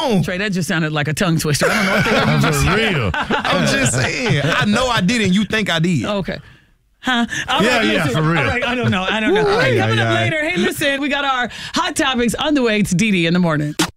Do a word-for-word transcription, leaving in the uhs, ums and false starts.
wrong. Trey, that just sounded like a tongue twister. I don't know what the hell you just For said. real. I'm just saying. I know I did, and you think I did. Okay. Huh? All Yeah, right, yeah, listen. for real. All right, I don't know. I don't know. All right, Ooh, coming yeah, up yeah. later. Hey, listen, we got our hot topics on the way. It's Dee Dee in the morning.